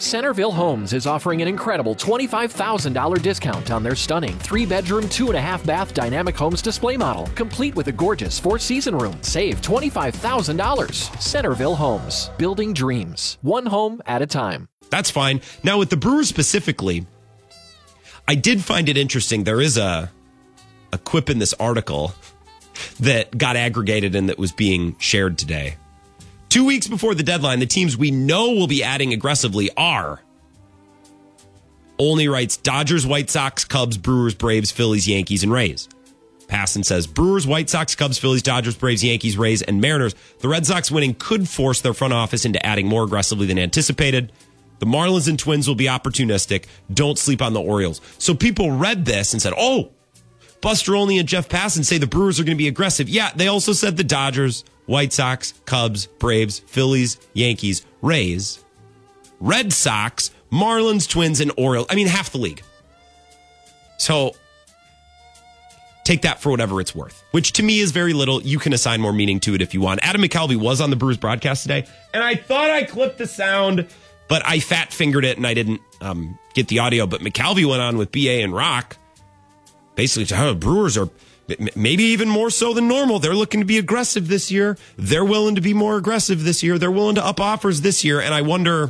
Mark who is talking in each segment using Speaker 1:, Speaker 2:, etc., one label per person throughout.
Speaker 1: Centerville Homes is offering an incredible $25,000 discount on their stunning 3-bedroom, 2.5-bath Dynamic Homes display model, complete with a gorgeous 4-season room. Save $25,000. Centerville Homes, building dreams, one home at a time.
Speaker 2: That's fine. Now, with the Brewers specifically, I did find it interesting. There is a quip in this article that got aggregated and that was being shared today. 2 weeks before the deadline, the teams we know will be adding aggressively are, Olney writes, Dodgers, White Sox, Cubs, Brewers, Braves, Phillies, Yankees, and Rays. Passan says, Brewers, White Sox, Cubs, Phillies, Dodgers, Braves, Yankees, Rays, and Mariners. The Red Sox winning could force their front office into adding more aggressively than anticipated. The Marlins and Twins will be opportunistic. Don't sleep on the Orioles. So people read this and said, oh, Buster Olney and Jeff Passan say the Brewers are going to be aggressive. Yeah, they also said the Dodgers, White Sox, Cubs, Braves, Phillies, Yankees, Rays, Red Sox, Marlins, Twins, and Orioles. I mean, half the league. So take that for whatever it's worth, which to me is very little. You can assign more meaning to it if you want. Adam McCalvy was on the Brewers broadcast today, and I thought I clipped the sound, but I fat-fingered it and I didn't get the audio. But McCalvy went on with BA and Rock. Basically, Brewers are maybe even more so than normal. They're looking to be aggressive this year. They're willing to be more aggressive this year. They're willing to up offers this year. And I wonder,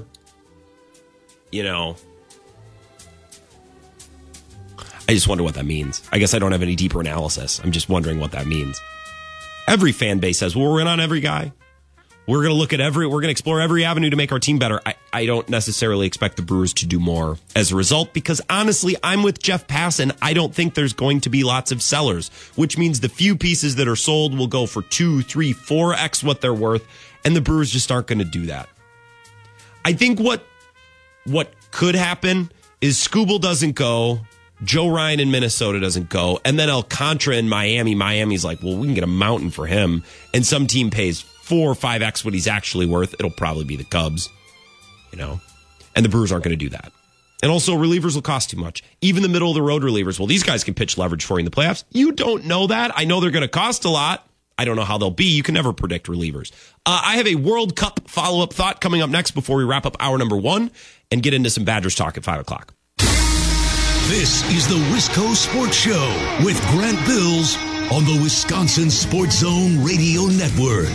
Speaker 2: I just wonder what that means. I guess I don't have any deeper analysis. I'm just wondering what that means. Every fan base says, well, we're in on every guy. We're going to we're going to explore every avenue to make our team better. I don't necessarily expect the Brewers to do more as a result, because honestly, I'm with Jeff Passan. I don't think there's going to be lots of sellers, which means the few pieces that are sold will go for 2, 3, 4x what they're worth. And the Brewers just aren't going to do that. I think what could happen is Skubal doesn't go. Joe Ryan in Minnesota doesn't go. And then Alcantara in Miami. Miami's like, well, we can get a mountain for him. And some team pays 4 or 5x what he's actually worth. It'll probably be the Cubs, and the Brewers aren't going to do that. And also, relievers will cost too much. Even the middle of the road relievers. Well, these guys can pitch leverage for you in the playoffs. You don't know that. I know they're going to cost a lot. I don't know how they'll be. You can never predict relievers. I have a World Cup follow-up thought coming up next before we wrap up hour number 1 and get into some Badgers talk at 5 o'clock.
Speaker 3: This is the Wisco Sports Show with Grant Bills on the Wisconsin Sports Zone Radio Network.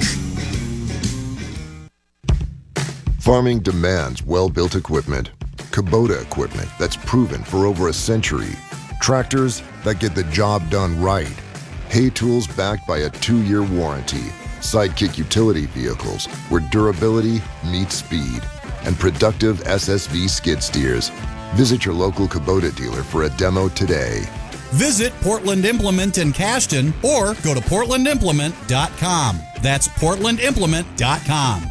Speaker 4: Farming demands well-built equipment. Kubota equipment that's proven for over a century. Tractors that get the job done right. Hay tools backed by a 2-year warranty. Sidekick utility vehicles where durability meets speed. And productive SSV skid steers. Visit your local Kubota dealer for a demo today.
Speaker 5: Visit Portland Implement in Cashton or go to portlandimplement.com. That's portlandimplement.com.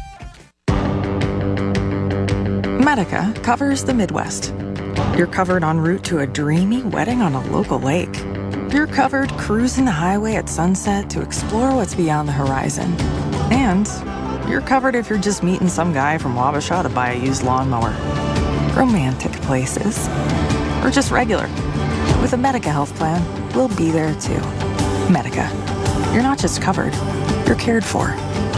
Speaker 6: Medica covers the Midwest. You're covered en route to a dreamy wedding on a local lake. You're covered cruising the highway at sunset to explore what's beyond the horizon. And you're covered if you're just meeting some guy from Wabasha to buy a used lawnmower. Romantic places. Or just regular. With a Medica health plan, we'll be there too. Medica. You're not just covered, you're cared for.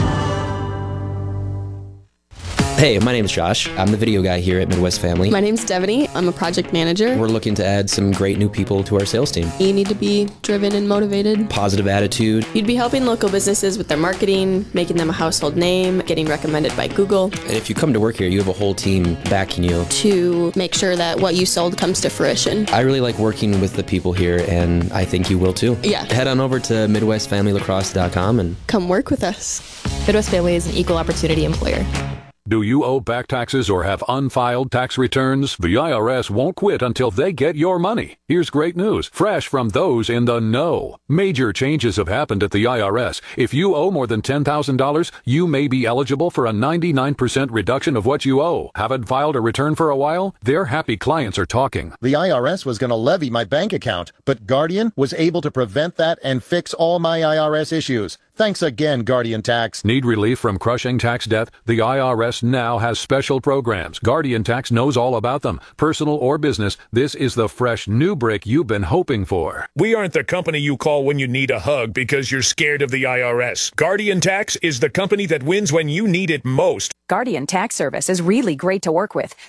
Speaker 7: Hey, my name's Josh. I'm the video guy here at Midwest Family.
Speaker 8: My name's Devaney. I'm a project manager.
Speaker 7: We're looking to add some great new people to our sales team.
Speaker 8: You need to be driven and motivated.
Speaker 7: Positive attitude.
Speaker 8: You'd be helping local businesses with their marketing, making them a household name, getting recommended by Google.
Speaker 7: And if you come to work here, you have a whole team backing you
Speaker 8: to make sure that what you sold comes to fruition.
Speaker 7: I really like working with the people here, and I think you will too.
Speaker 8: Yeah.
Speaker 7: Head on over to MidwestFamilyLacrosse.com and
Speaker 8: come work with us.
Speaker 9: Midwest Family is an equal opportunity employer.
Speaker 10: Do you owe back taxes or have unfiled tax returns? The IRS won't quit until they get your money. Here's great news, fresh from those in the know. Major changes have happened at the IRS. If you owe more than $10,000, you may be eligible for a 99% reduction of what you owe. Haven't filed a return for a while? Their happy clients are talking.
Speaker 11: The IRS was going to levy my bank account, but Guardian was able to prevent that and fix all my IRS issues. Thanks again, Guardian Tax.
Speaker 10: Need relief from crushing tax debt? The IRS now has special programs. Guardian Tax knows all about them. Personal or business, this is the fresh new brick you've been hoping for.
Speaker 12: We aren't the company you call when you need a hug because you're scared of the IRS. Guardian Tax is the company that wins when you need it most.
Speaker 13: Guardian Tax Service is really great to work with.